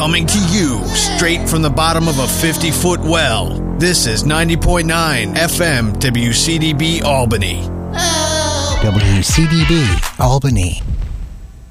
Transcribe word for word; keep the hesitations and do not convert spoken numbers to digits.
Coming to you straight from the bottom of a fifty-foot well. This is ninety point nine F M W C D B Albany. W C D B Albany.